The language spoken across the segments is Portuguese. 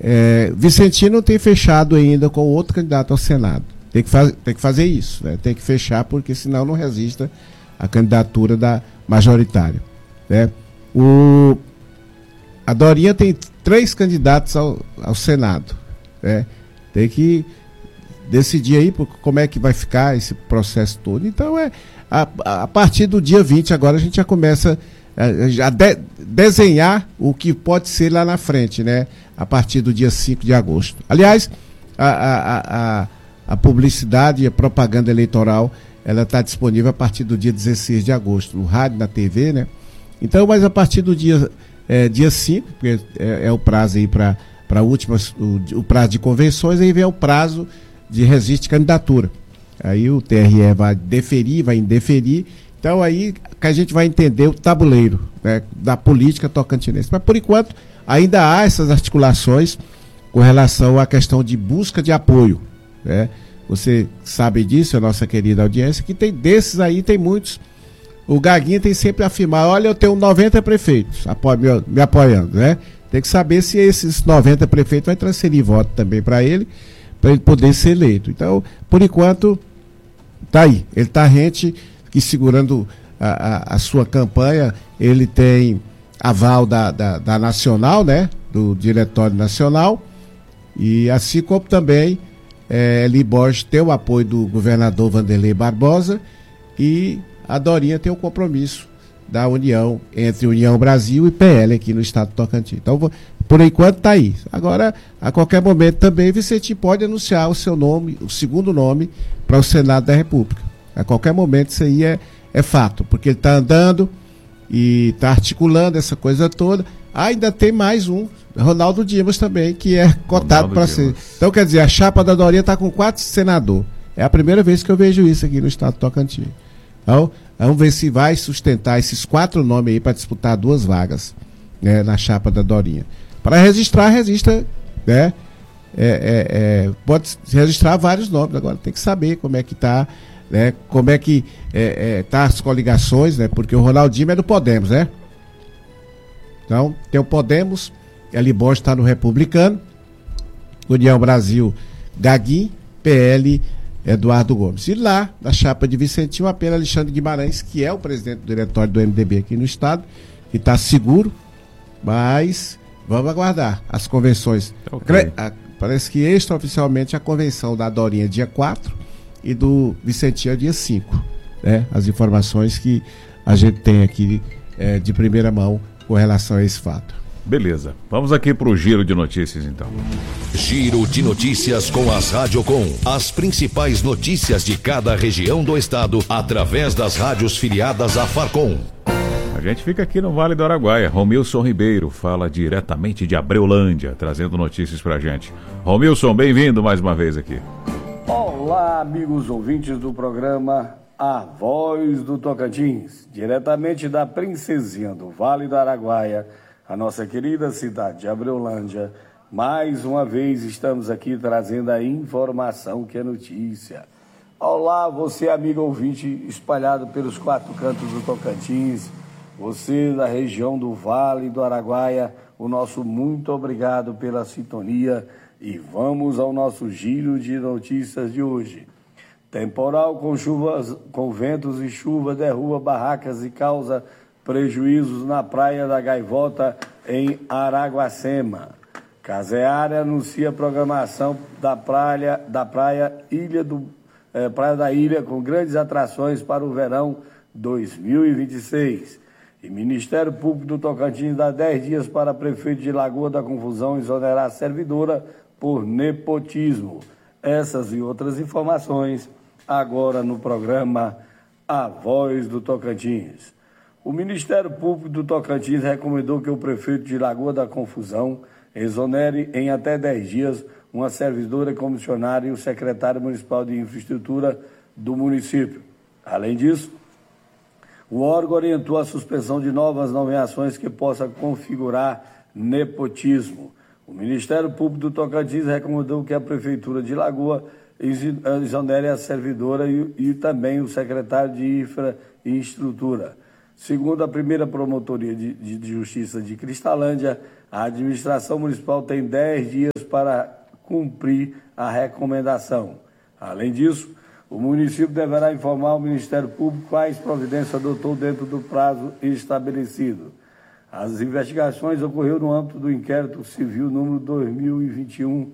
Vicentino não tem fechado ainda com outro candidato ao Senado. Tem que fazer isso, né? Tem que fechar, porque senão não resista a candidatura da majoritária, né? A Dorinha tem 3 candidatos ao Senado, né? Tem que decidir aí como é que vai ficar esse processo todo. Então, a partir do dia 20, agora a gente já começa a desenhar o que pode ser lá na frente, né? A partir do dia 5 de agosto. Aliás, a publicidade e a propaganda eleitoral, ela está disponível a partir do dia 16 de agosto, no rádio, na TV, né? Então, mas a partir do dia 5, porque é o prazo aí para o prazo de convenções, aí vem o prazo de registro de candidatura. Aí o TRE vai deferir, vai indeferir. Então aí que a gente vai entender o tabuleiro, né, da política tocantinense. Mas por enquanto ainda há essas articulações com relação à questão de busca de apoio, né? Você sabe disso, a nossa querida audiência, que tem desses aí, tem muitos. O Gaguinha tem sempre afirmado: olha, eu tenho 90 prefeitos me apoiando, né? Tem que saber se esses 90 prefeitos vai transferir voto também para ele poder ser eleito. Então, por enquanto, tá aí. Ele está rente, que segurando a sua campanha. Ele tem aval da Nacional, né? Do Diretório Nacional. E assim como também Eli Borges tem o apoio do governador Vanderlei Barbosa, e a Dorinha tem o compromisso da união entre União Brasil e PL aqui no estado do Tocantins. Então, por enquanto está aí. Agora, a qualquer momento também, Vicente pode anunciar o seu nome, o segundo nome, para o Senado da República. A qualquer momento isso aí é fato, porque ele está andando e está articulando essa coisa toda. Ainda tem mais um, Ronaldo Dimas também, que é cotado para ser. Então, quer dizer, a chapa da Dorinha está com 4 senadores. É a primeira vez que eu vejo isso aqui no estado do Tocantins. Então, vamos ver se vai sustentar esses 4 nomes aí para disputar 2 vagas, né, na chapa da Dorinha. Para registrar, registra, né? Pode registrar vários nomes. Agora tem que saber como é que está, né? Como é que tá as coligações, né? Porque o Ronaldinho é do Podemos, né? Então, tem o Podemos, Eli Borges está no Republicano, União Brasil, Gaguinho, PL, Eduardo Gomes. E lá, na chapa de Vicentinho, apenas Alexandre Guimarães, que é o presidente do diretório do MDB aqui no estado, que está seguro, mas vamos aguardar as convenções. Okay. Parece que extraoficialmente a convenção da Dorinha é dia 4 e do Vicentinho é dia 5. Né? As informações que a gente tem aqui de primeira mão com relação a esse fato. Beleza, vamos aqui para o Giro de Notícias então. Giro de Notícias com as Radiocom. As principais notícias de cada região do estado através das rádios filiadas à Farcom. A gente fica aqui no Vale do Araguaia. Romilson Ribeiro fala diretamente de Abreulândia, trazendo notícias pra gente. Romilson, bem-vindo mais uma vez aqui. Olá, amigos ouvintes do programa A Voz do Tocantins, diretamente da Princesinha do Vale do Araguaia, a nossa querida cidade de Abreulândia. Mais uma vez estamos aqui trazendo a informação que é notícia. Olá, você amigo ouvinte espalhado pelos 4 cantos do Tocantins, você da região do Vale do Araguaia, o nosso muito obrigado pela sintonia e vamos ao nosso giro de notícias de hoje. Temporal com ventos e chuva derruba barracas e causa prejuízos na Praia da Gaivota, em Araguacema. Caseara anuncia programação da Praia da Ilha com grandes atrações para o verão 2026. E Ministério Público do Tocantins dá 10 dias para prefeito de Lagoa da Confusão exonerar servidora por nepotismo. Essas e outras informações agora no programa A Voz do Tocantins. O Ministério Público do Tocantins recomendou que o prefeito de Lagoa da Confusão exonere em até 10 dias uma servidora comissionária e o secretário municipal de infraestrutura do município. Além disso, o órgão orientou a suspensão de novas nomeações que possam configurar nepotismo. O Ministério Público do Tocantins recomendou que a Prefeitura de Lagoa exonere a servidora e também o secretário de infraestrutura. Segundo a primeira Promotoria de Justiça de Cristalândia, a administração municipal tem 10 dias para cumprir a recomendação. Além disso, o município deverá informar ao Ministério Público quais providências adotou dentro do prazo estabelecido. As investigações ocorreram no âmbito do inquérito civil número 2021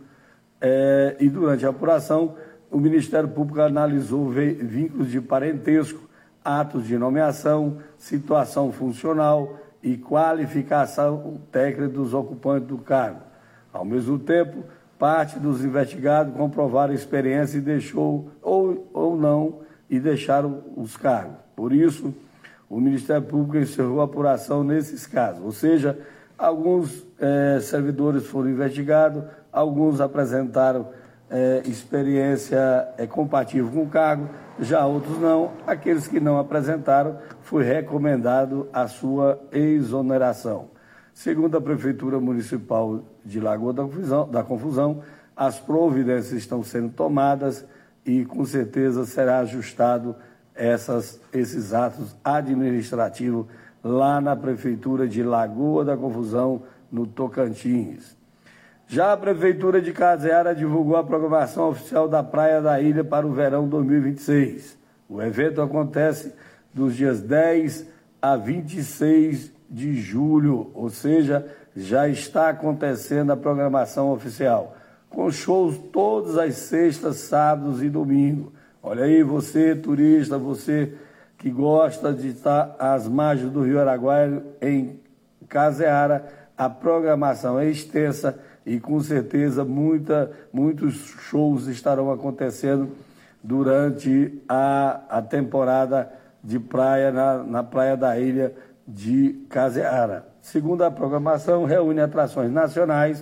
e durante a apuração, o Ministério Público analisou vínculos de parentesco, atos de nomeação, situação funcional e qualificação técnica dos ocupantes do cargo. Ao mesmo tempo, parte dos investigados comprovaram experiência e deixou ou não e deixaram os cargos. Por isso, o Ministério Público encerrou a apuração nesses casos. Ou seja, alguns servidores foram investigados, alguns apresentaram experiência compatível com o cargo, já outros não. Aqueles que não apresentaram, foi recomendado a sua exoneração. Segundo a Prefeitura Municipal de Lagoa da Confusão, as providências estão sendo tomadas e, com certeza, será ajustado esses atos administrativos lá na Prefeitura de Lagoa da Confusão, no Tocantins. Já a Prefeitura de Caseara divulgou a programação oficial da Praia da Ilha para o verão 2026. O evento acontece dos dias 10 a 26 de julho, ou seja, já está acontecendo a programação oficial, com shows todas as sextas, sábados e domingos. Olha aí, você turista, você que gosta de estar às margens do Rio Araguaia, em Caseara, a programação é extensa e com certeza muitos shows estarão acontecendo durante a temporada de praia na Praia da Ilha de Caseara. Segundo a programação, reúne atrações nacionais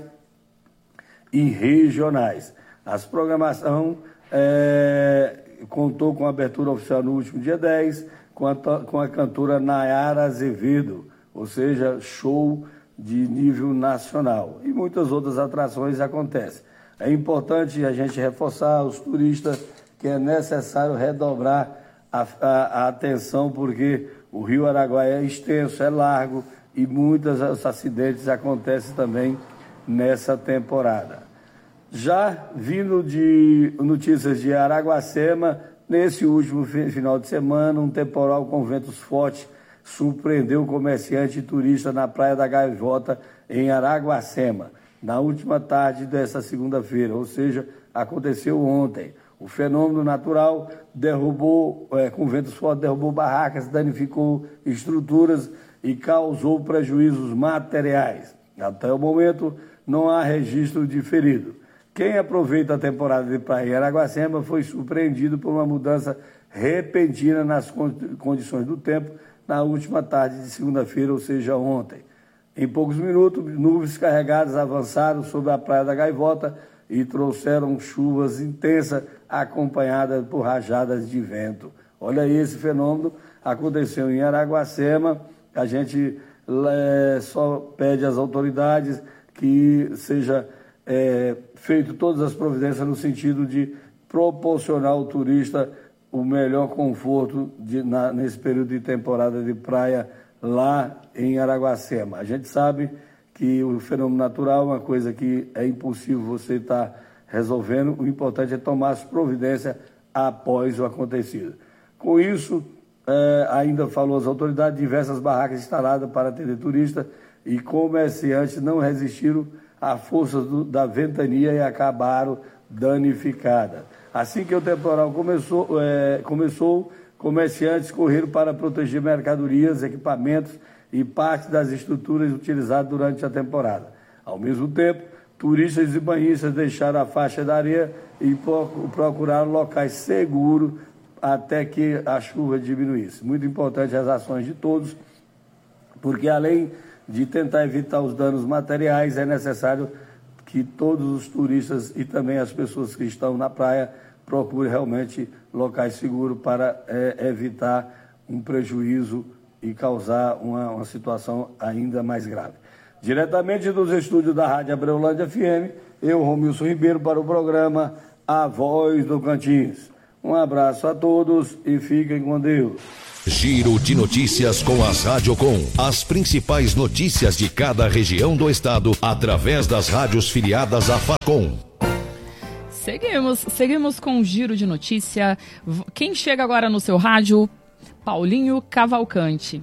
e regionais. A programação contou com a abertura oficial no último dia 10, com a cantora Nayara Azevedo, ou seja, show de nível nacional. E muitas outras atrações acontecem. É importante a gente reforçar aos turistas que é necessário redobrar a atenção, porque o Rio Araguaia é extenso, é largo e muitos acidentes acontecem também nessa temporada. Já vindo de notícias de Araguacema, nesse último final de semana, um temporal com ventos fortes surpreendeu o comerciante e turista na Praia da Gaivota, em Araguacema, na última tarde dessa segunda-feira, ou seja, aconteceu ontem. O fenômeno natural com ventos fortes, derrubou barracas, danificou estruturas e causou prejuízos materiais. Até o momento, não há registro de ferido. Quem aproveita a temporada de praia em Araguacema foi surpreendido por uma mudança repentina nas condições do tempo na última tarde de segunda-feira, ou seja, ontem. Em poucos minutos, nuvens carregadas avançaram sobre a Praia da Gaivota e trouxeram chuvas intensas acompanhadas por rajadas de vento. Olha aí, esse fenômeno aconteceu em Araguacema. A gente só pede às autoridades que seja feito todas as providências no sentido de proporcionar ao turista o melhor conforto nesse período de temporada de praia lá em Araguacema. A gente sabe que o fenômeno natural é uma coisa que é impossível você estar resolvendo. O importante é tomar as providências após o acontecido. Com isso, ainda falou as autoridades, diversas barracas instaladas para atender turistas e comerciantes não resistiram à força da ventania e acabaram danificadas. Assim que o temporal começou, comerciantes correram para proteger mercadorias, equipamentos e parte das estruturas utilizadas durante a temporada. Ao mesmo tempo, turistas e banhistas deixaram a faixa da areia e procuraram locais seguros até que a chuva diminuísse. Muito importante as ações de todos, porque além de tentar evitar os danos materiais, é necessário que todos os turistas e também as pessoas que estão na praia procurem realmente locais seguros para evitar um prejuízo e causar uma situação ainda mais grave. Diretamente dos estúdios da Rádio Abreulândia FM, eu, Romilson Ribeiro, para o programa A Voz do Tocantins. Um abraço a todos e fiquem com Deus. Giro de notícias com as Rádio Com. As principais notícias de cada região do estado através das rádios filiadas à Facom. Seguimos com o Giro de Notícia. Quem chega agora no seu rádio? Paulinho Cavalcante.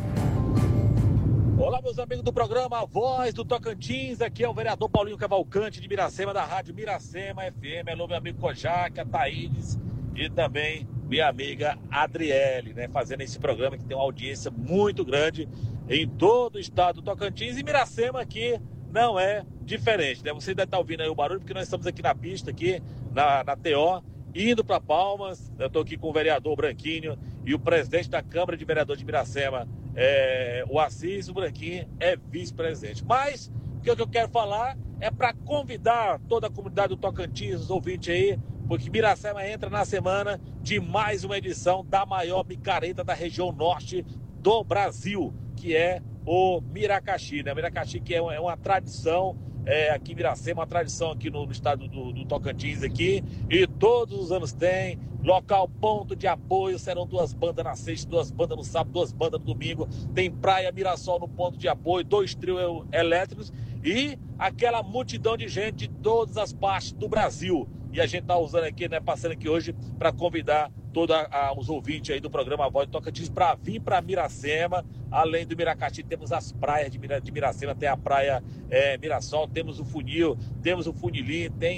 Olá, meus amigos do programa Voz do Tocantins. Aqui é o vereador Paulinho Cavalcante de Miracema, da rádio Miracema FM. Alô, meu amigo Kojak, a Thaídes e também minha amiga Adriele, né? Fazendo esse programa que tem uma audiência muito grande em todo o estado do Tocantins. E Miracema aqui não é diferente, né? Você deve estar ouvindo aí o barulho, porque nós estamos aqui na pista, aqui na TO, indo para Palmas. Eu estou aqui com o vereador Branquinho e o presidente da Câmara de Vereadores de Miracema, o Assis. O Branquinho é vice-presidente. Mas o que eu quero falar é para convidar toda a comunidade do Tocantins, os ouvintes aí, porque Miracema entra na semana de mais uma edição da maior micareta da região norte do Brasil, que é o Miracaxi, né? Miracaxi, que é uma tradição aqui em Miracema, uma tradição aqui no estado do Tocantins aqui, e todos os anos tem local, ponto de apoio. Serão 2 bandas na sexta, 2 bandas no sábado, 2 bandas no domingo. Tem Praia Mirassol no ponto de apoio, 2 trios elétricos e aquela multidão de gente de todas as partes do Brasil. E a gente tá usando aqui, né, passando aqui hoje para convidar todos os ouvintes aí do programa Voz do Tocantins para vir para Miracema. Além do Miracaxi, temos as praias de Miracema, tem a praia Mirassol, temos o Funil, temos o Funilim, tem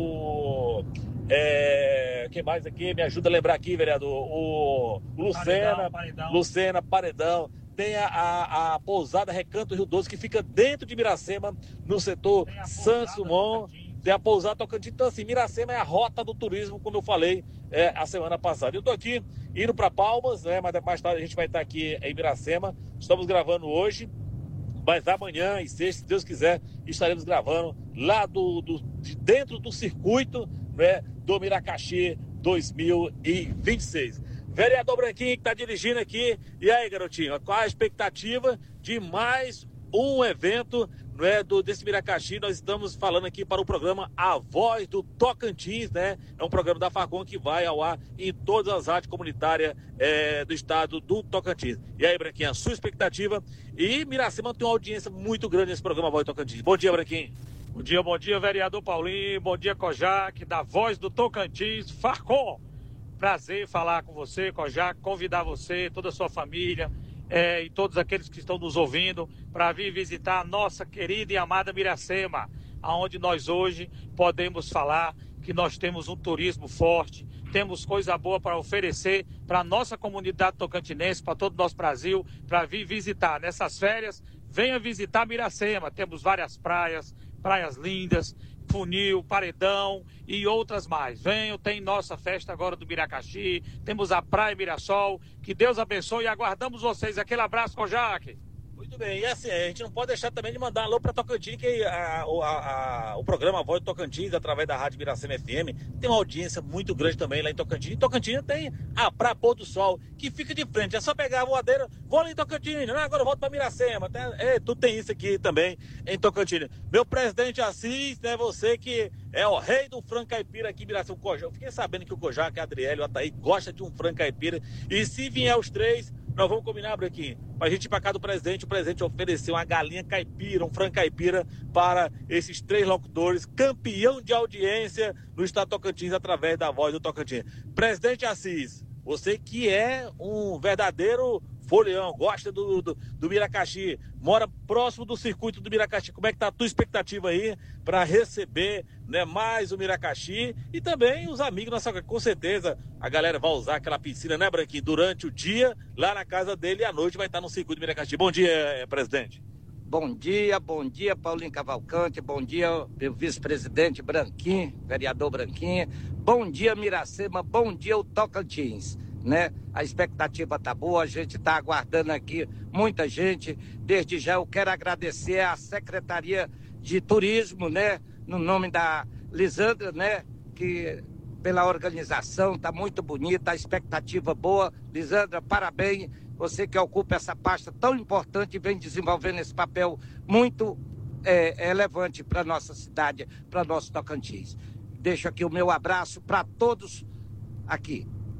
quem mais aqui? Me ajuda a lembrar aqui, vereador. O Lucena, Paredão. Tem a pousada Recanto Rio Doce, que fica dentro de Miracema, no setor Santos Dumont. Tem a pousada Tocantins. Então, assim, Miracema é a rota do turismo, como eu falei a semana passada. Eu estou aqui indo para Palmas, né? Mas mais tarde a gente vai estar aqui em Miracema. Estamos gravando hoje, mas amanhã e sexta, se Deus quiser, estaremos gravando lá de dentro do circuito, né, do Miracaxi 2026. Vereador Branquinho, que está dirigindo aqui. E aí, garotinho, qual a expectativa de mais um evento, né, desse Miracaxi? Nós estamos falando aqui para o programa A Voz do Tocantins, né? É um programa da Facom que vai ao ar em todas as rádios comunitárias do estado do Tocantins. E aí, Branquinho, a sua expectativa? E Miracema tem uma audiência muito grande nesse programa Voz do Tocantins. Bom dia, Branquinho. Bom dia, vereador Paulinho. Bom dia, Kojak, da Voz do Tocantins, Facom. Prazer falar com você, Kojak, convidar você, toda a sua família, e todos aqueles que estão nos ouvindo para vir visitar a nossa querida e amada Miracema, aonde nós hoje podemos falar que nós temos um turismo forte, temos coisa boa para oferecer para a nossa comunidade tocantinense, para todo o nosso Brasil, para vir visitar. Nessas férias, venha visitar Miracema. Temos várias praias lindas, Funil, Paredão e outras mais. Venham, tem nossa festa agora do Miracaxi, temos a Praia Mirassol. Que Deus abençoe e aguardamos vocês. Aquele abraço, Kojak. Muito bem, e assim, a gente não pode deixar também de mandar um alô para Tocantins, que o programa Voz do Tocantins, através da Rádio Miracema FM, tem uma audiência muito grande também lá em Tocantins. Em Tocantins tem a Praia Pôr do Sol, que fica de frente. É só pegar a voadeira, vou ali em Tocantins, agora eu volto para Miracema. Tudo tem isso aqui também em Tocantins. Meu presidente Assis, né, você que é o rei do frango caipira aqui em Miracema. Eu fiquei sabendo que o Kojak, a Adriele, o Ataí, gosta de um frango caipira. E se vier os três, nós vamos combinar, Branquinho, pra gente ir pra casa do presidente. O presidente ofereceu uma galinha caipira, um frango caipira para esses 3 locutores, campeão de audiência no estado do Tocantins, através da Voz do Tocantins. Presidente Assis, você que é um verdadeiro folião, gosta do Miracaxi, mora próximo do circuito do Miracaxi. Como é que tá a tua expectativa aí para receber, né, mais o Miracaxi e também os amigos, com certeza a galera vai usar aquela piscina, né, Branquinho, durante o dia lá na casa dele, e à noite vai estar no circuito do Miracaxi. Bom dia, presidente. Bom dia, Paulinho Cavalcante, bom dia, meu vice-presidente Branquinho, vereador Branquinho, bom dia, Miracema, bom dia, o Tocantins, né? A expectativa tá boa, a gente tá aguardando aqui muita gente. Desde já eu quero agradecer à Secretaria de Turismo, né, no nome da Lisandra, né, que pela organização, tá muito bonita, a expectativa boa. Lisandra, parabéns, você que ocupa essa pasta tão importante e vem desenvolvendo esse papel muito relevante para nossa cidade, para nosso Tocantins. Deixo aqui o meu abraço para todos aqui.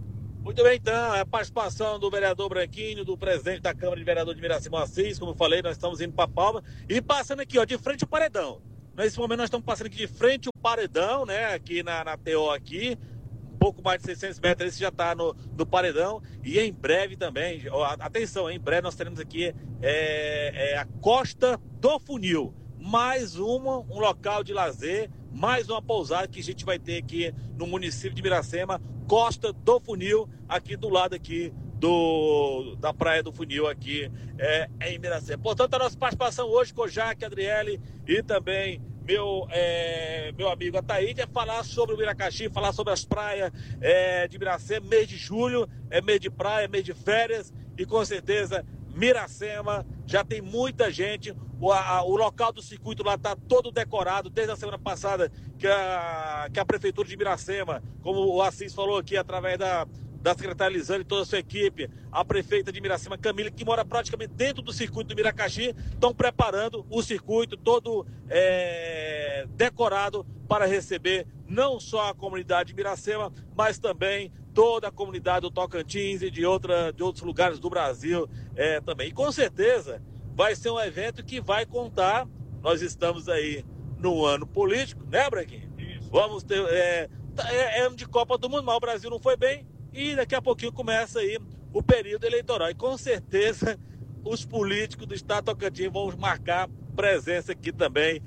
Muito bem, então, a participação do vereador Branquinho, do presidente da Câmara de Vereadores de Miracema Assis, como eu falei, nós estamos indo para Palma e passando aqui, ó, de frente ao paredão. Nesse momento nós estamos passando aqui de frente ao paredão, né, aqui na TO aqui, um pouco mais de 600 metros, esse já está no paredão e em breve também, ó, atenção, em breve nós teremos aqui a Costa do Funil, mais um local de lazer, mais uma pousada que a gente vai ter aqui no município de Miracema, Costa do Funil, aqui do lado aqui da Praia do Funil, aqui em Miracema. Portanto, a nossa participação hoje com o Jaque, Adriele e também meu amigo Ataíde é falar sobre o Miracaxi, falar sobre as praias de Miracema, mês de julho, é mês de praia, mês de férias e com certeza Miracema já tem muita gente. O local do circuito lá está todo decorado desde a semana passada que a Prefeitura de Miracema, como o Assis falou aqui, através da secretária Lisane e toda a sua equipe, a prefeita de Miracema, Camila, que mora praticamente dentro do circuito do Miracaxi, estão preparando o circuito todo decorado para receber não só a comunidade de Miracema, mas também toda a comunidade do Tocantins e de outros lugares do Brasil também. E com certeza vai ser um evento que vai contar, nós estamos aí no ano político, né, Branquinho? Isso. Vamos ter, ano de Copa do Mundo, mas o Brasil não foi bem e daqui a pouquinho começa aí o período eleitoral. E com certeza os políticos do estado do Tocantins vão marcar presença aqui também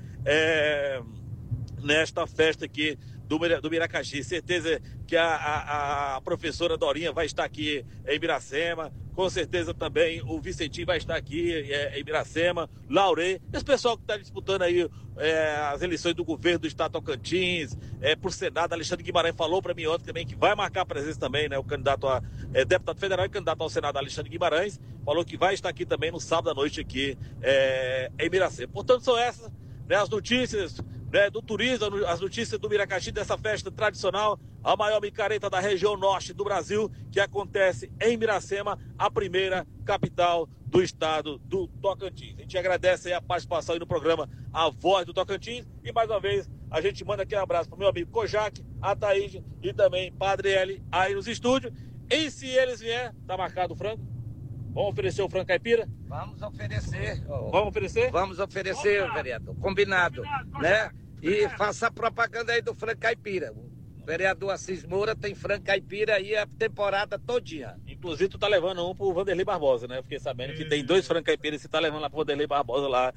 nesta festa aqui do Miracaxi. Certeza que a professora Dorinha vai estar aqui em Miracema, com certeza também o Vicentinho vai estar aqui em Miracema, Laurê, esse pessoal que está disputando aí as eleições do governo do estado de Tocantins, por Senado. Alexandre Guimarães falou para mim ontem também que vai marcar presença também, né, o candidato a deputado federal e candidato ao Senado, Alexandre Guimarães, falou que vai estar aqui também no sábado à noite aqui em Miracema. Portanto, são essas, né, as notícias do turismo, as notícias do Miracaxi, dessa festa tradicional, a maior micareta da região norte do Brasil, que acontece em Miracema, a primeira capital do estado do Tocantins. A gente agradece aí a participação aí no programa A Voz do Tocantins e mais uma vez a gente manda aqui um abraço para o meu amigo Kojak, a Thaís e também Padre L aí nos estúdios. E se eles vier, tá marcado o frango? Vamos oferecer o frango caipira? Vamos oferecer. Vamos oferecer? Vamos oferecer, vereador. Combinado, né? E faça a propaganda aí do frango caipira. O vereador Assis Moura tem frango caipira aí a temporada todinha. Inclusive, tu tá levando um pro Vanderlei Barbosa, né? Eu fiquei sabendo que tem 2 frango caipiras e você tá levando lá pro Vanderlei Barbosa lá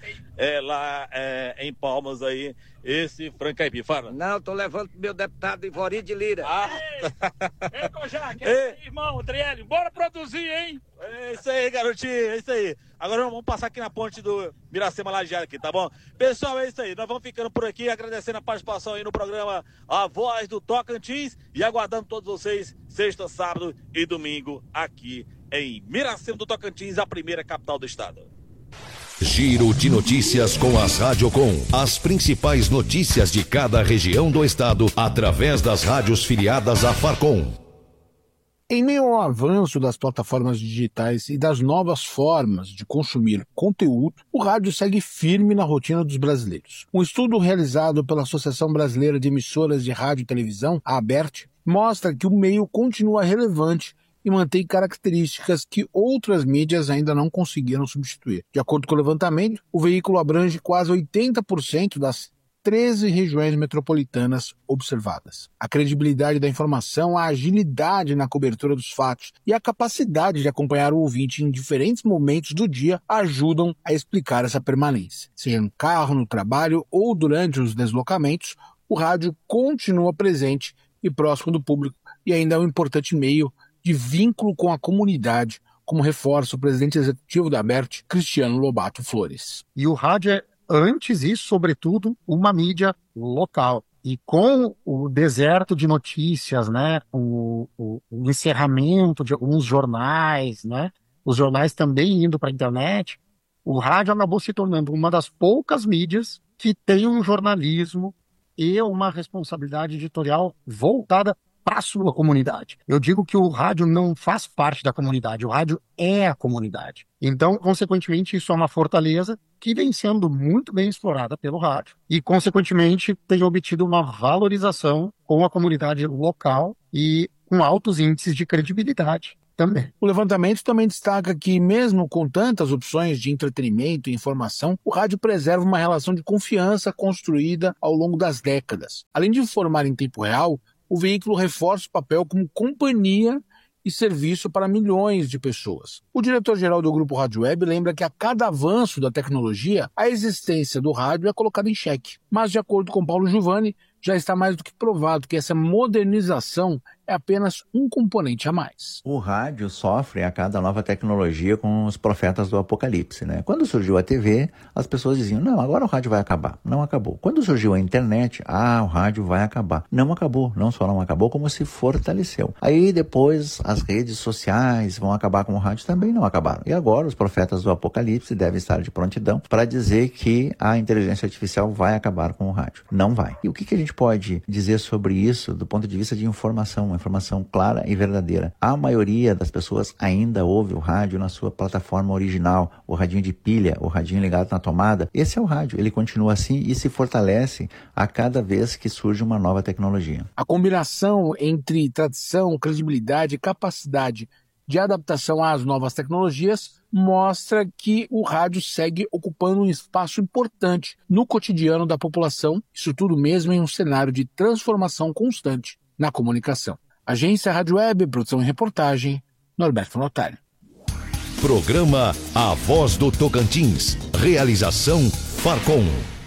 em Palmas aí, esse frango caipira. Fala. Não, tô levando pro meu deputado Ivori de Lira. Ei, Kojak, irmão, Adriele, bora produzir, hein? É isso aí, garotinho, é isso aí. Agora vamos passar aqui na ponte do Miracema Lajeado aqui, tá bom? Pessoal, é isso aí. Nós vamos ficando por aqui, agradecendo a participação aí no programa A Voz do Tocantins e aguardando todos vocês sexta, sábado e domingo aqui em Miracema do Tocantins, a primeira capital do estado. Giro de notícias com as Rádio Com. As principais notícias de cada região do estado através das rádios filiadas à Farcom. Em meio ao avanço das plataformas digitais e das novas formas de consumir conteúdo, o rádio segue firme na rotina dos brasileiros. Um estudo realizado pela Associação Brasileira de Emissoras de Rádio e Televisão, a ABERT, mostra que o meio continua relevante e mantém características que outras mídias ainda não conseguiram substituir. De acordo com o levantamento, o veículo abrange quase 80% das 13 regiões metropolitanas observadas. A credibilidade da informação, a agilidade na cobertura dos fatos e a capacidade de acompanhar o ouvinte em diferentes momentos do dia ajudam a explicar essa permanência. Seja no carro, no trabalho ou durante os deslocamentos, o rádio continua presente e próximo do público e ainda é um importante meio de vínculo com a comunidade, como reforça o presidente executivo da ABERT, Cristiano Lobato Flores. E o rádio é, antes e sobretudo, uma mídia local. E com o deserto de notícias, né, o encerramento de alguns jornais, né, os jornais também indo para a internet, o rádio acabou se tornando uma das poucas mídias que tem um jornalismo e uma responsabilidade editorial voltada para a sua comunidade. Eu digo que o rádio não faz parte da comunidade, o rádio é a comunidade. Então, consequentemente, isso é uma fortaleza que vem sendo muito bem explorada pelo rádio. E, consequentemente, tem obtido uma valorização com a comunidade local e com altos índices de credibilidade também. O levantamento também destaca que, mesmo com tantas opções de entretenimento e informação, o rádio preserva uma relação de confiança construída ao longo das décadas. Além de informar em tempo real, o veículo reforça o papel como companhia e serviço para milhões de pessoas. O diretor-geral do Grupo Rádio Web lembra que a cada avanço da tecnologia, a existência do rádio é colocada em xeque. Mas, de acordo com Paulo Giovanni, já está mais do que provado que essa modernização é apenas um componente a mais. O rádio sofre a cada nova tecnologia com os profetas do apocalipse, né? Quando surgiu a TV, as pessoas diziam, não, agora o rádio vai acabar. Não acabou. Quando surgiu a internet, o rádio vai acabar. Não acabou. Não só não acabou, como se fortaleceu. Aí depois as redes sociais vão acabar com o rádio, também não acabaram. E agora os profetas do apocalipse devem estar de prontidão para dizer que a inteligência artificial vai acabar com o rádio. Não vai. E o que a gente pode dizer sobre isso do ponto de vista de informação? Uma informação clara e verdadeira. A maioria das pessoas ainda ouve o rádio na sua plataforma original, o radinho de pilha, o radinho ligado na tomada. Esse é o rádio. Ele continua assim e se fortalece a cada vez que surge uma nova tecnologia. A combinação entre tradição, credibilidade e capacidade de adaptação às novas tecnologias mostra que o rádio segue ocupando um espaço importante no cotidiano da população, isso tudo mesmo em um cenário de transformação constante na comunicação. Agência Rádio Web, produção e reportagem, Norberto Notari. Programa A Voz do Tocantins. Realização Farcom.